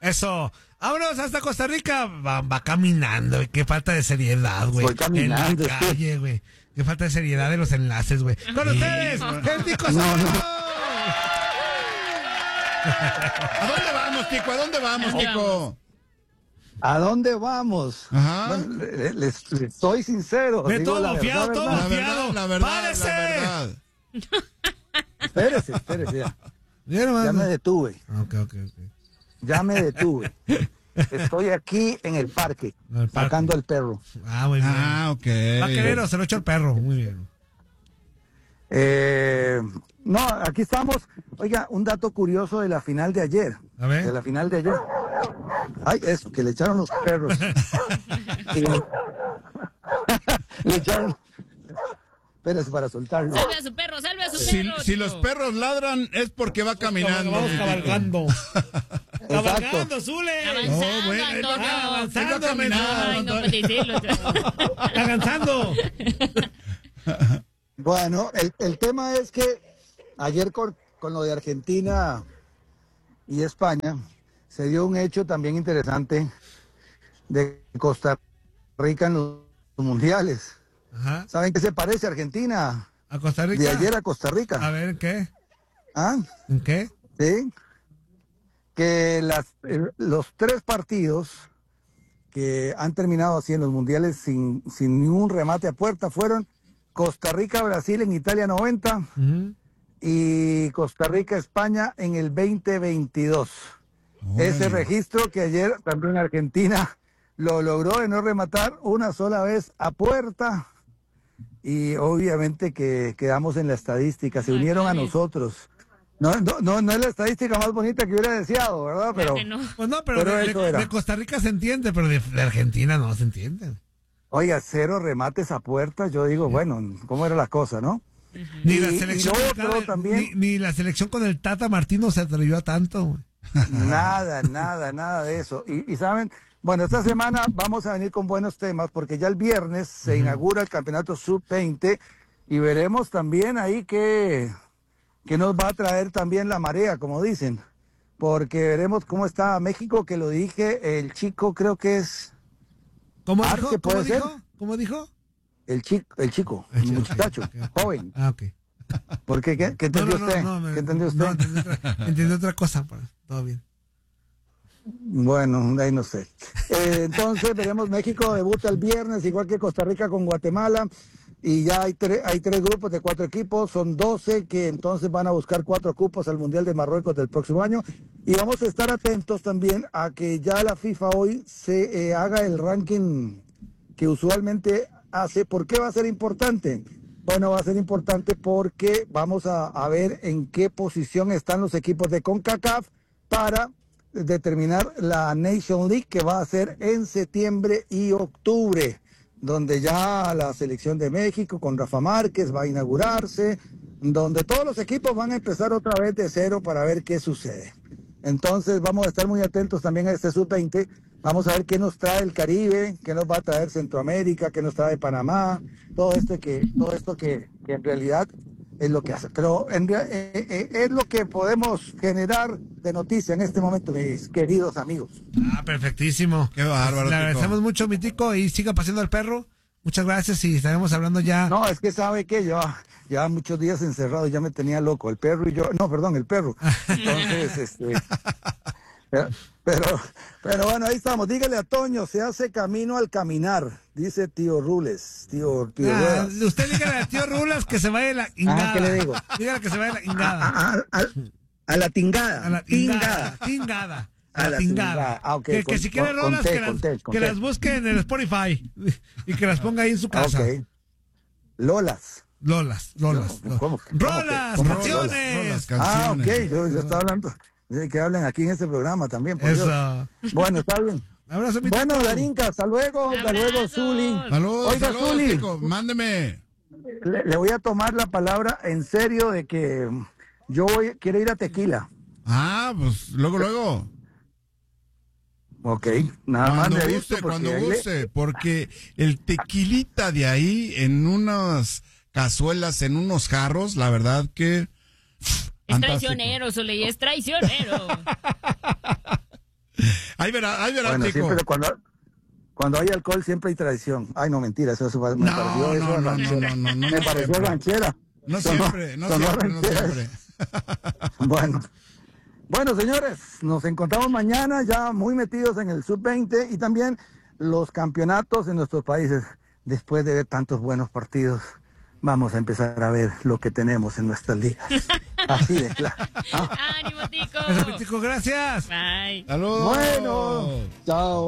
Eso. Vámonos hasta Costa Rica. Va caminando, güey. Qué falta de seriedad, güey. Voy caminando. En la calle, güey. Qué falta de seriedad de los enlaces, güey. Con ustedes, el Tico Zambrano. ¿A dónde vamos, Tico? ¿A dónde vamos, Tico? ¿A dónde vamos? Ajá. Bueno, les soy sincero. Ve digo todo fiado, todo La fiado. verdad. ¡Párese! Espérese ya. Ya me detuve. Ok. Ya me detuve. Estoy aquí en el parque, sacando al perro. Ah, muy bien. Ok. Vaquerero, se lo echó el perro. Muy bien. No, aquí estamos. Oiga, un dato curioso de la final de ayer. A ver. De la final de ayer. Ay, eso, que le echaron los perros. Le echaron. Espérese para soltarlo. Salve a su perro. Si los perros ladran es porque va caminando. Vamos cabalgando. Exacto. Cabalgando, Zule. Avanzando, bueno, Antonio. avanzando, Ay, no puedes decirlo. Avanzando. Bueno, el tema es que ayer con lo de Argentina y España se dio un hecho también interesante de Costa Rica en los mundiales. Ajá. ¿Saben qué se parece Argentina? ¿A Costa Rica? De ayer a Costa Rica. A ver, ¿qué? ¿Ah? ¿En qué? Sí. Que los 3 partidos que han terminado así en los mundiales sin ningún remate a puerta fueron Costa Rica-Brasil en Italia 90 y Costa Rica-España en el 2022. Ese registro que ayer también Argentina lo logró de no rematar una sola vez a puerta y obviamente que quedamos en la estadística, se unieron a nosotros. No es la estadística más bonita que hubiera deseado, ¿verdad? Pero, Pues no, pero de Costa Rica se entiende, pero de Argentina no se entiende. Oiga, 0 remates a puerta, yo digo, bueno, ¿cómo era la cosa, no? Ni la selección también, ni la selección con el Tata Martino se atrevió a tanto, güey. Nada de eso. Y saben, bueno, esta semana vamos a venir con buenos temas porque ya el viernes se inaugura el campeonato sub-20 y veremos también ahí que nos va a traer también la marea, como dicen, porque veremos cómo está México, que lo dije, el chico creo que es... ¿Cómo Arce, dijo? ¿puede ser? ¿Cómo dijo? El chico, el muchacho, okay. joven. Ah, ok. ¿Por qué? ¿Qué entendió usted? ¿Qué entendió usted? No, entendí otra cosa, pues, todo bien. Bueno, ahí no sé. Entonces veremos México debuta el viernes, igual que Costa Rica con Guatemala. Y ya hay 3 grupos de 4 equipos, son 12 que entonces van a buscar 4 cupos al Mundial de Marruecos del próximo año. Y vamos a estar atentos también a que ya la FIFA hoy se haga el ranking que usualmente hace. ¿Por qué va a ser importante? Bueno, va a ser importante porque vamos a ver en qué posición están los equipos de CONCACAF para determinar la Nation League que va a ser en septiembre y octubre, donde ya la selección de México con Rafa Márquez va a inaugurarse, donde todos los equipos van a empezar otra vez de cero para ver qué sucede. Entonces vamos a estar muy atentos también a este sub-20, vamos a ver qué nos trae el Caribe, qué nos va a traer Centroamérica, qué nos trae Panamá, todo esto que en realidad es lo que hace. Pero es lo que podemos generar de noticia en este momento, mis queridos amigos. Ah, perfectísimo. Qué bárbaro. Le agradecemos mucho, mi Tico, y siga paseando al perro. Muchas gracias y estaremos hablando ya. No, es que sabe que yo ya muchos días encerrado, ya me tenía loco, el perro y yo, no, perdón, el perro. Entonces, pero bueno, ahí estamos. Dígale a Toño, se hace camino al caminar, dice tío Rules, tío Ruedas. Usted dígale a tío Rulas que se vaya la ingada. ¿Qué le digo? Dígale que se vaya la ingada. A la tingada. A la tingada. Tingada. A la tingada. Ah, okay. Que si quiere rolas, que las busque en el Spotify y que las ponga ahí en su casa. Ok. Lolas. ¿Cómo? Rolas, canciones. Ah, ok, yo estaba hablando de que hablen aquí en este programa también. Por Eso. Dios. Bueno, está bien. Abrazo, mi Bueno, Tico. Darinka, hasta luego, Zuli. Saludos, Oiga, saludos, Zuli. Tico, mándeme. Le voy a tomar la palabra en serio de que quiero ir a Tequila. Ah, pues luego. Ok, nada más Cuando le guste, aviso porque cuando guste, porque el tequilita de ahí en unas cazuelas, en unos jarros, la verdad que... Es traicionero, Zuley, es traicionero. Ahí verá, Bueno, Tico. siempre cuando hay alcohol siempre hay tradición. Ay, no, mentira, eso me pareció eso ranchera. Me pareció ranchera. No siempre. Bueno, señores, nos encontramos mañana ya muy metidos en el Sub-20 y también los campeonatos en nuestros países. Después de ver tantos buenos partidos, vamos a empezar a ver lo que tenemos en nuestras ligas. Así de claro. ¡Ánimo, Tico! Eso, Tico, gracias. Bye. ¡Saludos! Bueno, chao.